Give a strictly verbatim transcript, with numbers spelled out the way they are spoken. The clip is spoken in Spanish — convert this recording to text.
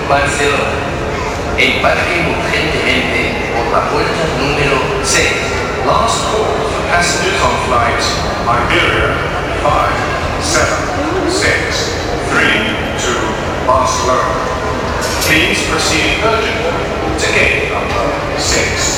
Barcelona. Embarquen urgentemente por la puerta número seis. Last call for passengers on flight Iberia five seven six three to Barcelona. Please proceed urgently to gate number six.